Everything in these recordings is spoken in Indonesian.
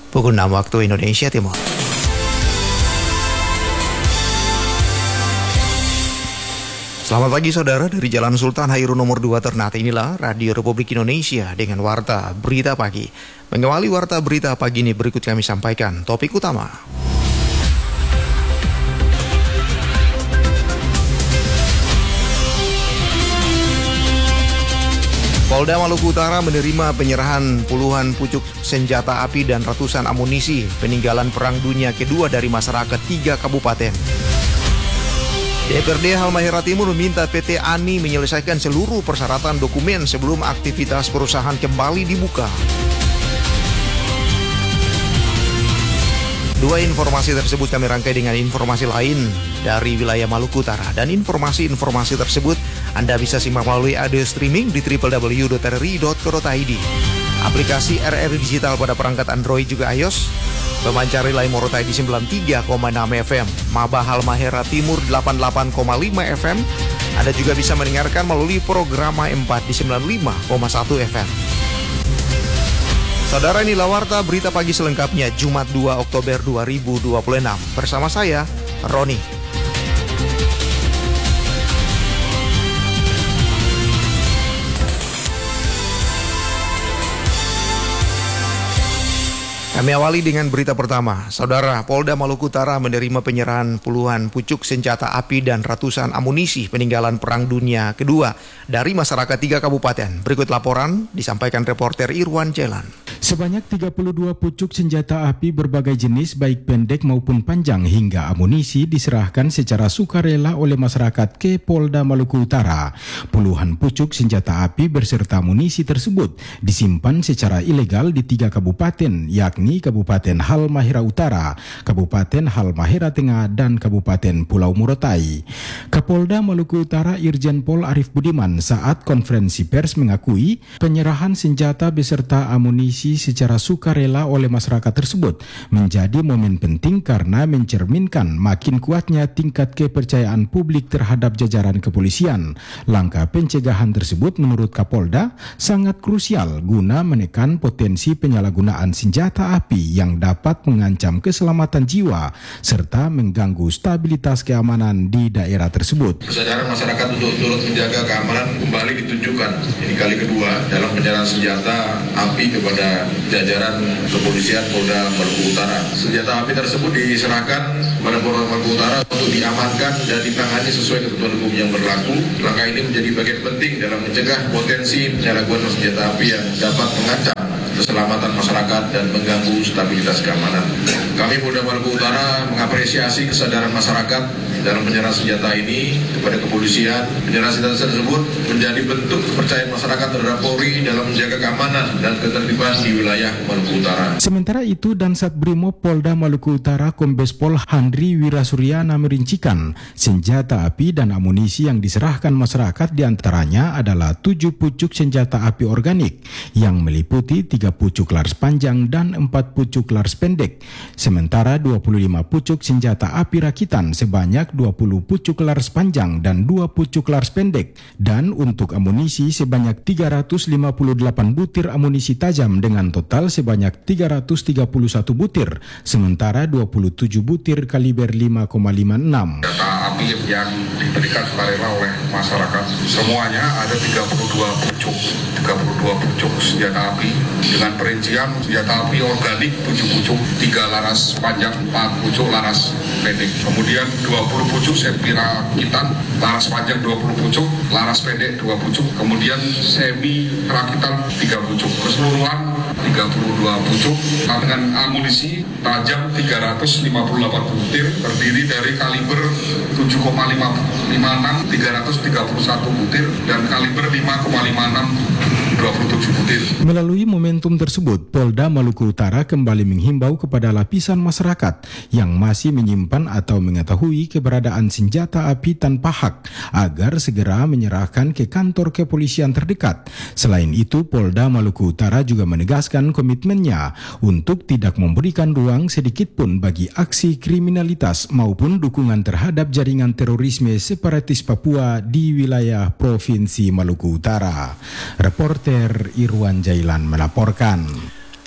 pukul 6 waktu Indonesia Timur. Selamat pagi saudara, dari Jalan Sultan Hairun nomor 2 Ternate inilah Radio Republik Indonesia dengan Warta Berita Pagi. Mengawali Warta Berita Pagi ini berikut kami sampaikan topik utama. Polda Maluku Utara menerima penyerahan puluhan pucuk senjata api dan ratusan amunisi peninggalan Perang Dunia Kedua dari masyarakat 3 kabupaten. DPRD Halmahera Timur meminta PT ANI menyelesaikan seluruh persyaratan dokumen sebelum aktivitas perusahaan kembali dibuka. Dua informasi tersebut kami rangkai dengan informasi lain dari wilayah Maluku Utara. Dan informasi-informasi tersebut Anda bisa simak melalui audio streaming di www.rri.co.id. Aplikasi RRI Digital pada perangkat Android juga iOS. Pemancar relay Morotai di 93,6 FM, Maba Halmahera Timur 88,5 FM. Anda juga bisa mendengarkan melalui program 4 di 95,1 FM. Saudara, inilah Warta Berita Pagi selengkapnya Jumat 2 Oktober 2026. Bersama saya, Roni. Kami awali dengan berita pertama. Saudara, Polda Maluku Utara menerima penyerahan puluhan pucuk senjata api dan ratusan amunisi peninggalan Perang Dunia Kedua dari masyarakat 3 kabupaten. Berikut laporan disampaikan reporter Irwan Jelan. Sebanyak 32 pucuk senjata api berbagai jenis baik pendek maupun panjang hingga amunisi diserahkan secara sukarela oleh masyarakat ke Polda Maluku Utara. Puluhan pucuk senjata api beserta amunisi tersebut disimpan secara ilegal di 3 kabupaten, yakni Kabupaten Halmahera Utara, Kabupaten Halmahera Tengah, dan Kabupaten Pulau Morotai. Kapolda Maluku Utara Irjen Pol Arif Budiman saat konferensi pers mengakui penyerahan senjata beserta amunisi secara sukarela oleh masyarakat tersebut menjadi momen penting karena mencerminkan makin kuatnya tingkat kepercayaan publik terhadap jajaran kepolisian. Langkah pencegahan tersebut menurut Kapolda sangat krusial guna menekan potensi penyalahgunaan senjata api yang dapat mengancam keselamatan jiwa serta mengganggu stabilitas keamanan di daerah tersebut. Kesadaran masyarakat untuk turut menjaga keamanan kembali ditunjukkan ini kali kedua dalam penyerahan senjata api kepada jajaran kepolisian Polda Maluku Utara. Senjata api tersebut diserahkan kepada Polda Maluku Utara untuk diamankan dan ditangani sesuai ketentuan hukum yang berlaku. Langkah ini menjadi bagian penting dalam mencegah potensi penyalahgunaan senjata api yang dapat mengancam keselamatan masyarakat dan mengganggu stabilitas keamanan. Kami Polda Maluku Utara mengapresiasi kesadaran masyarakat dalam penyerahan senjata ini kepada kepolisian. Penyerahan senjata tersebut menjadi bentuk kepercayaan masyarakat terhadap Polri dalam menjaga keamanan dan ketertiban di wilayah Maluku Utara. Sementara itu, Dansat Brimob Polda Maluku Utara Kombes Pol Handri Wirasuryana merincikan senjata api dan amunisi yang diserahkan masyarakat diantaranya adalah 7 pucuk senjata api organik yang meliputi 3 pucuk laras panjang dan 4 pucuk laras pendek. Sementara 25 pucuk senjata api rakitan sebanyak 20 pucuk laras panjang dan 2 pucuk laras pendek. Dan untuk amunisi sebanyak 358 butir amunisi tajam dengan total sebanyak 331 butir. Sementara 27 butir kaliber 5,56. Senjata api yang diberikan sukarela oleh masyarakat semuanya ada 32 pucuk senjata api dengan perincian senjata api organik 7 pucuk, 3 laras panjang, 4 pucuk laras pendek. Kemudian 20 pucuk sepi rakitan, laras panjang 20 pucuk, laras pendek 2 pucuk, kemudian semi rakitan 3 pucuk. Keseluruhan 32 pucuk dengan amunisi tajam 358 butir terdiri dari kaliber 7,56, 331 butir dan kaliber 5,56 27 butir. Melalui momentum tersebut, Polda Maluku Utara kembali menghimbau kepada lapisan masyarakat yang masih menyimpan atau mengetahui keberadaan senjata api tanpa hak agar segera menyerahkan ke kantor kepolisian terdekat. Selain itu, Polda Maluku Utara juga menegaskan komitmennya untuk tidak memberikan ruang sedikit pun bagi aksi kriminalitas maupun dukungan terhadap jaringan terorisme separatis Papua di wilayah Provinsi Maluku Utara. Reporter Irwan Jailan melaporkan.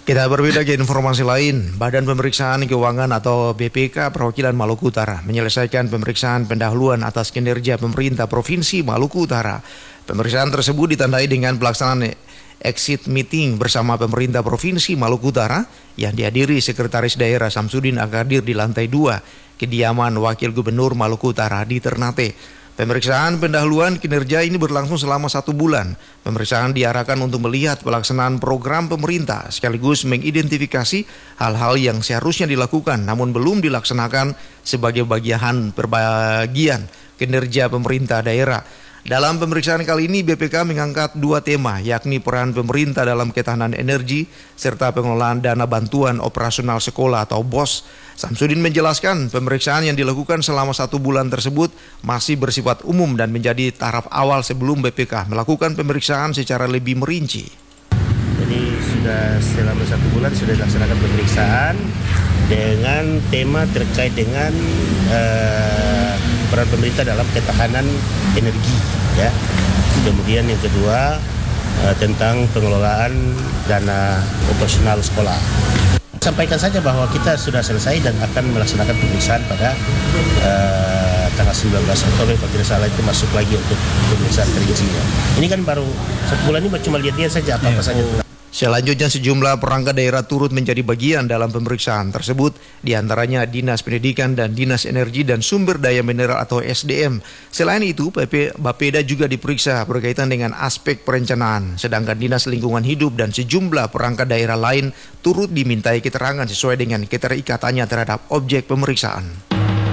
Kita berbeda ke informasi lain. Badan Pemeriksaan Keuangan atau BPK Perwakilan Maluku Utara menyelesaikan pemeriksaan pendahuluan atas kinerja pemerintah Provinsi Maluku Utara. Pemeriksaan tersebut ditandai dengan pelaksanaan exit meeting bersama pemerintah Provinsi Maluku Utara yang dihadiri Sekretaris Daerah Samsudin Akadir di lantai 2 kediaman Wakil Gubernur Maluku Utara di Ternate. Pemeriksaan pendahuluan kinerja ini berlangsung selama 1 bulan. Pemeriksaan diarahkan untuk melihat pelaksanaan program pemerintah sekaligus mengidentifikasi hal-hal yang seharusnya dilakukan namun belum dilaksanakan sebagai bagian kinerja pemerintah daerah. Dalam pemeriksaan kali ini BPK mengangkat 2 tema, yakni peran pemerintah dalam ketahanan energi serta pengelolaan dana bantuan operasional sekolah atau BOS. Samsudin menjelaskan pemeriksaan yang dilakukan selama 1 bulan tersebut masih bersifat umum dan menjadi taraf awal sebelum BPK melakukan pemeriksaan secara lebih merinci. Jadi sudah selama 1 bulan sudah dilaksanakan pemeriksaan dengan tema terkait dengan peran pemerintah dalam ketahanan energi, ya. Kemudian yang kedua tentang pengelolaan dana operasional sekolah. Sampaikan saja bahwa kita sudah selesai dan akan melaksanakan pemeriksaan pada tanggal 19 Oktober kalau tidak salah itu masuk lagi untuk pemeriksaan perincinya. Ini kan baru 1 bulan ini cuma lihat-lihat saja apa saja. Selanjutnya sejumlah perangkat daerah turut menjadi bagian dalam pemeriksaan tersebut, diantaranya Dinas Pendidikan dan Dinas Energi dan Sumber Daya Mineral atau SDM. Selain itu, Bapeda juga diperiksa berkaitan dengan aspek perencanaan, sedangkan Dinas Lingkungan Hidup dan sejumlah perangkat daerah lain turut dimintai keterangan sesuai dengan keterikatannya terhadap objek pemeriksaan.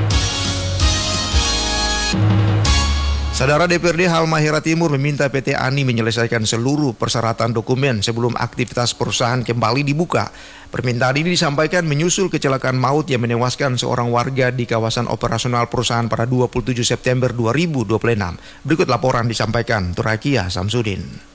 Saudara DPRD Halmahera Timur meminta PT ANI menyelesaikan seluruh persyaratan dokumen sebelum aktivitas perusahaan kembali dibuka. Permintaan ini disampaikan menyusul kecelakaan maut yang menewaskan seorang warga di kawasan operasional perusahaan pada 27 September 2026. Berikut laporan disampaikan Turakia Samsudin.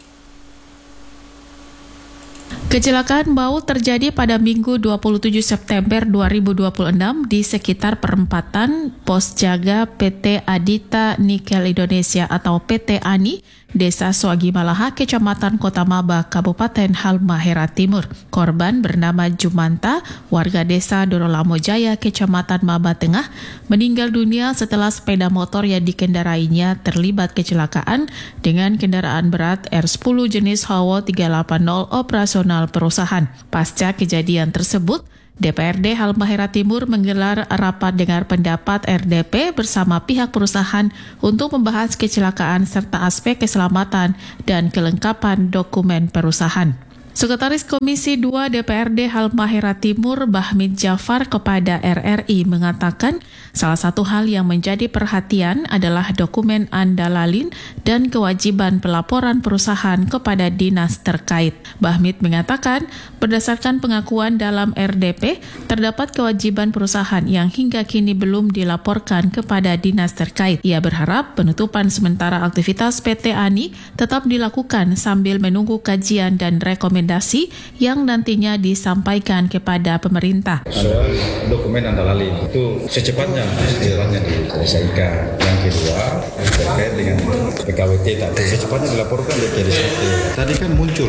Kecelakaan maut terjadi pada Minggu 27 September 2026 di sekitar perempatan pos jaga PT Adita Nikel Indonesia atau PT ANI, Desa Swagi Malaha, Kecamatan Kota Maba, Kabupaten Halmahera Timur. Korban bernama Jumanta, warga Desa Dorolamo Jaya, Kecamatan Maba Tengah, meninggal dunia setelah sepeda motor yang dikendarainya terlibat kecelakaan dengan kendaraan berat R10 jenis Hawo 380 operasional perusahaan. Pasca kejadian tersebut, DPRD Halmahera Timur menggelar rapat dengar pendapat RDP bersama pihak perusahaan untuk membahas kecelakaan serta aspek keselamatan dan kelengkapan dokumen perusahaan. Sekretaris Komisi 2 DPRD Halmahera Timur Bahmid Jafar kepada RRI mengatakan salah satu hal yang menjadi perhatian adalah dokumen andalalin dan kewajiban pelaporan perusahaan kepada dinas terkait. Bahmid mengatakan berdasarkan pengakuan dalam RDP terdapat kewajiban perusahaan yang hingga kini belum dilaporkan kepada dinas terkait. Ia berharap penutupan sementara aktivitas PT ANI tetap dilakukan sambil menunggu kajian dan rekomendasi yang nantinya disampaikan kepada pemerintah. Soal dokumen andalalin itu secepatnya diselesaikan. Yang kedua terkait dengan PKWT tadi secepatnya dilaporkan ke DST. Tadi kan muncul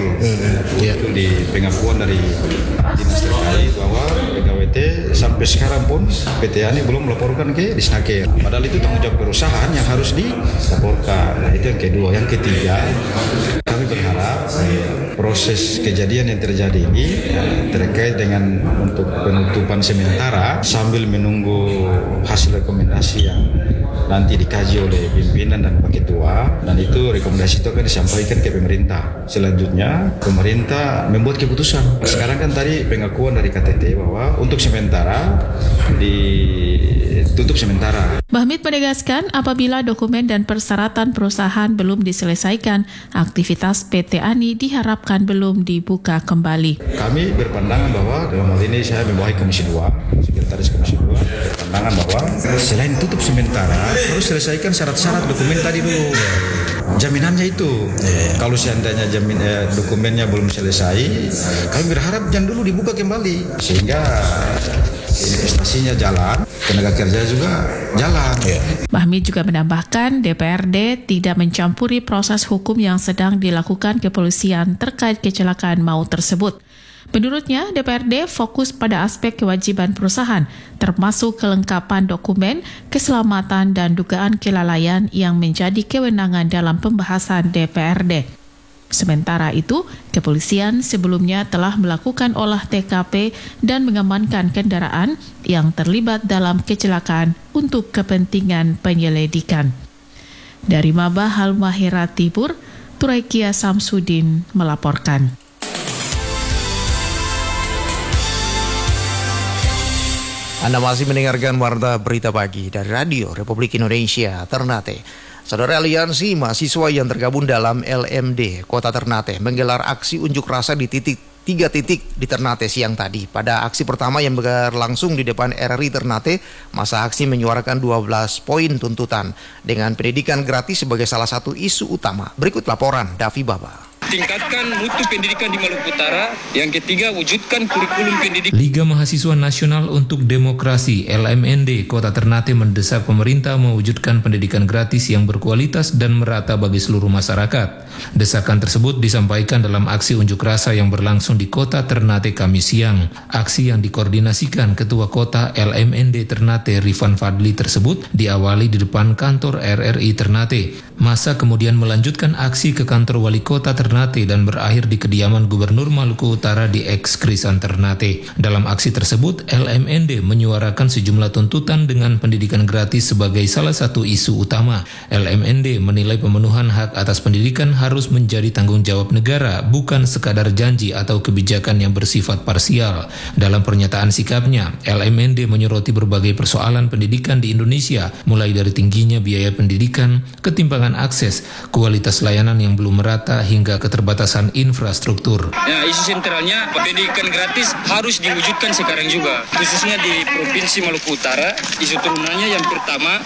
di pengakuan dari dinas terkait bahwa PKWT sampai sekarang pun PT ANI belum melaporkan ke Disnaker. Padahal itu tanggung jawab perusahaan yang harus dilaporkan. Nah, itu yang kedua. Yang ketiga, kami berharap proses kejadian yang terjadi ini terkait dengan untuk penutupan sementara sambil menunggu hasil rekomendasi yang nanti dikaji oleh pimpinan dan Pak Ketua, dan itu rekomendasi itu akan disampaikan ke pemerintah. Selanjutnya pemerintah membuat keputusan. Sekarang kan tadi pengakuan dari KTT bahwa untuk sementara ditutup sementara. Bahmid menegaskan apabila dokumen dan persyaratan perusahaan belum diselesaikan, aktivitas PT ANI diharapkan belum dibuka kembali. Kami berpandangan bahwa dalam hal ini saya membawahi Komisi 2, Sekretaris Komisi 2 berpandangan bahwa selain tutup sementara harus selesaikan syarat-syarat dokumen tadi dulu. Jaminannya itu. Kalau seandainya dokumennya belum selesai, kami berharap jangan dulu dibuka kembali sehingga investasinya jalan, tenaga kerja juga jalan. Bahmid juga menambahkan DPRD tidak mencampuri proses hukum yang sedang dilakukan kepolisian terkait kecelakaan maut tersebut. Menurutnya, DPRD fokus pada aspek kewajiban perusahaan, termasuk kelengkapan dokumen, keselamatan, dan dugaan kelalaian yang menjadi kewenangan dalam pembahasan DPRD. Sementara itu, kepolisian sebelumnya telah melakukan olah TKP dan mengamankan kendaraan yang terlibat dalam kecelakaan untuk kepentingan penyelidikan. Dari Mabah Halmahera Tibur, Turaikia Samsudin melaporkan. Anda masih mendengarkan Warta Berita Pagi dari Radio Republik Indonesia Ternate. Saudara, aliansi mahasiswa yang tergabung dalam LMD Kota Ternate menggelar aksi unjuk rasa di tiga titik di Ternate siang tadi. Pada aksi pertama yang berlangsung di depan RRI Ternate, masa aksi menyuarakan 12 poin tuntutan dengan pendidikan gratis sebagai salah satu isu utama. Berikut laporan Davi Baba. Tingkatkan mutu pendidikan di Maluku Utara. Yang ketiga, wujudkan kurikulum pendidikan. Liga Mahasiswa Nasional untuk Demokrasi LMND Kota Ternate mendesak pemerintah mewujudkan pendidikan gratis yang berkualitas dan merata bagi seluruh masyarakat. Desakan tersebut disampaikan dalam aksi unjuk rasa yang berlangsung di Kota Ternate Kamis siang. Aksi yang dikoordinasikan Ketua Kota LMND Ternate Rifan Fadli tersebut diawali di depan kantor RRI Ternate. Masa kemudian melanjutkan aksi ke kantor Wali Kota Ternate dan berakhir di kediaman Gubernur Maluku Utara di Ekskrisan Ternate. Dalam aksi tersebut, LMND menyuarakan sejumlah tuntutan dengan pendidikan gratis sebagai salah satu isu utama. LMND menilai pemenuhan hak atas pendidikan harus menjadi tanggung jawab negara, bukan sekadar janji atau kebijakan yang bersifat parsial. Dalam pernyataan sikapnya, LMND menyoroti berbagai persoalan pendidikan di Indonesia, mulai dari tingginya biaya pendidikan, ketimpangan akses, kualitas layanan yang belum merata, hingga keterbatasan infrastruktur. Ya, isu sentralnya pendidikan gratis harus diwujudkan sekarang juga, khususnya di Provinsi Maluku Utara. Isu turunannya yang pertama,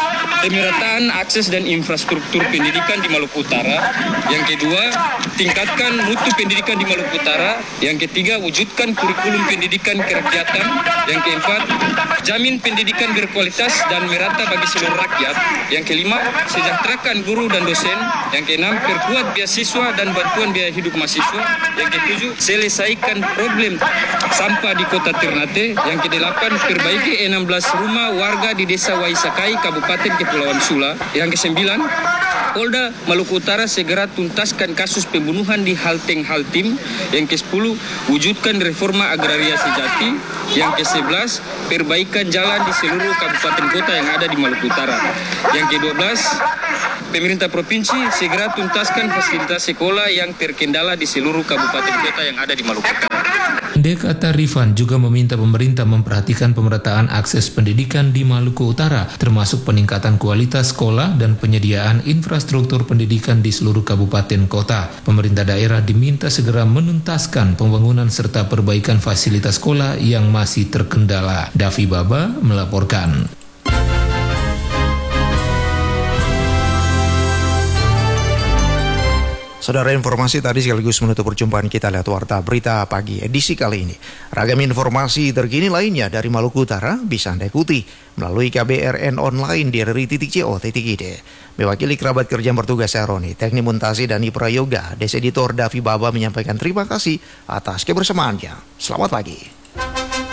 pemerataan akses dan infrastruktur pendidikan di Maluku Utara. Yang kedua, tingkatkan mutu pendidikan di Maluku Utara. Yang ketiga, wujudkan kurikulum pendidikan kerakyatan. Yang keempat, jamin pendidikan berkualitas dan merata bagi seluruh rakyat. Yang kelima, sejahterakan guru dan dosen. Yang keenam, perkuat beasiswa dan bantuan biaya hidup mahasiswa. Yang ketujuh, selesaikan problem sampah di Kota Ternate. Yang kedelapan, perbaiki 16 rumah warga di Desa Waisakai, Kabupaten Kepulauan Sula. Yang kesembilan, Polda Maluku Utara segera tuntaskan kasus pembunuhan di Halteng Haltim. Yang ke-10, wujudkan reforma agraria sejati. Yang ke-11, perbaikan jalan di seluruh kabupaten kota yang ada di Maluku Utara. Yang ke-12, pemerintah provinsi segera tuntaskan fasilitas sekolah yang terkendala di seluruh kabupaten kota yang ada di Maluku Utara. Kata Rifan juga meminta pemerintah memperhatikan pemerataan akses pendidikan di Maluku Utara, termasuk peningkatan kualitas sekolah dan penyediaan infrastruktur pendidikan di seluruh kabupaten kota. Pemerintah daerah diminta segera menuntaskan pembangunan serta perbaikan fasilitas sekolah yang masih terkendala. Davi Baba melaporkan. Saudara, informasi tadi sekaligus menutup perjumpaan kita lewat Warta Berita Pagi edisi kali ini. Ragam informasi terkini lainnya dari Maluku Utara bisa Anda ikuti melalui KBRN online di rri.co.id. Mewakili kerabat kerja bertugas saya Roni, teknik montase dan Prayoga, Des Editor Davi Baba menyampaikan terima kasih atas kebersamaannya. Selamat pagi.